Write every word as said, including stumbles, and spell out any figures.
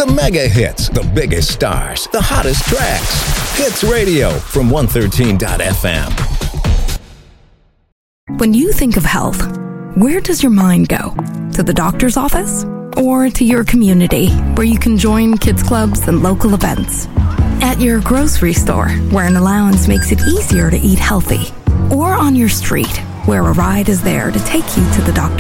mega hits, the biggest stars, the hottest tracks. Hits Radio from one thirteen dot F M. When you think of health, where does your mind go? To the doctor's office? Or to your community, where you can join kids clubs and local events? At your grocery store, where an allowance makes it easier to eat healthy? Or on your street, where a ride is there to take you to the doctor?